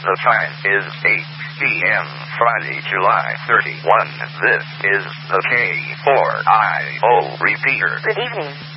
The time is 8 p.m. Friday, July 31. This is the K4IO repeater. Good evening.